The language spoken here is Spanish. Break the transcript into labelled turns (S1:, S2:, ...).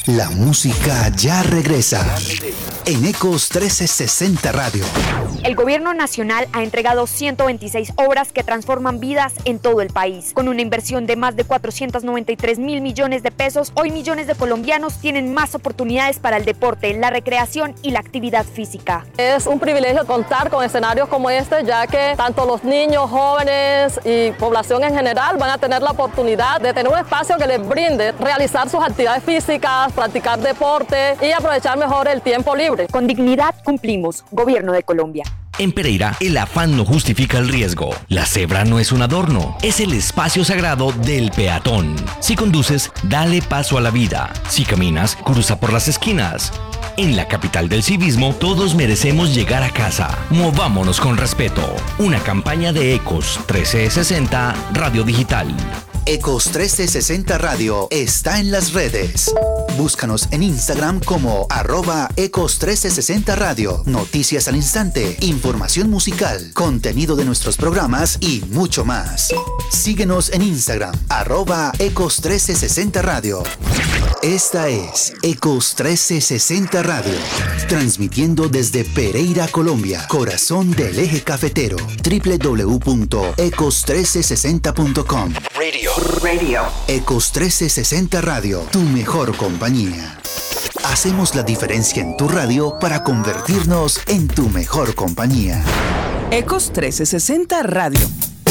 S1: La música ya regresa en Ecos 1360 Radio.
S2: El gobierno nacional ha entregado 126 obras que transforman vidas en todo el país. Con una inversión de más de 493.000 millones de pesos, hoy millones de colombianos tienen más oportunidades para el deporte, la recreación y la actividad física.
S3: Es un privilegio contar con escenarios como este, ya que tanto los niños, jóvenes y población en general van a tener la oportunidad de tener un espacio que les brinde realizar sus actividades físicas, practicar deporte y aprovechar mejor el tiempo libre.
S2: Con dignidad cumplimos, Gobierno de Colombia.
S4: En Pereira, el afán no justifica el riesgo. La cebra no es un adorno, es el espacio sagrado del peatón. Si conduces, dale paso a la vida. Si caminas, cruza por las esquinas. En la capital del civismo, todos merecemos llegar a casa. Movámonos con respeto. Una campaña de Ecos 1360 Radio Digital.
S1: Ecos 1360 Radio está en las redes. Búscanos en Instagram como @Ecos1360 Radio. Noticias al instante, información musical, contenido de nuestros programas y mucho más. Síguenos en Instagram @Ecos1360 Radio. Esta es Ecos 1360 Radio, transmitiendo desde Pereira, Colombia, corazón del eje cafetero. www.ecos1360.com.
S4: Radio.
S1: Ecos 1360 Radio, tu mejor compañía. Hacemos la diferencia en tu radio para convertirnos en tu mejor compañía.
S5: Ecos 1360 Radio.